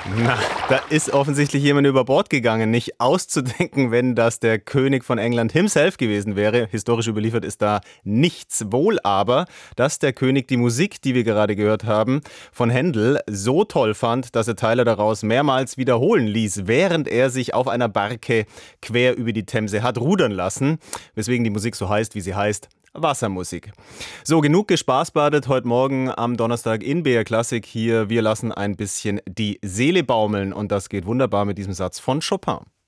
Na, da ist offensichtlich jemand über Bord gegangen. Nicht auszudenken, wenn das der König von England himself gewesen wäre. Historisch überliefert ist da nichts. Wohl aber, dass der König die Musik, die wir gerade gehört haben, von Händel so toll fand, dass er Teile daraus mehrmals wiederholen ließ, während er sich auf einer Barke quer über die Themse hat rudern lassen. Weswegen die Musik so heißt, wie sie heißt. Wassermusik. So, genug gespaßbadet heute Morgen am Donnerstag in BR Klassik hier. Wir lassen ein bisschen die Seele baumeln und das geht wunderbar mit diesem Satz von Chopin.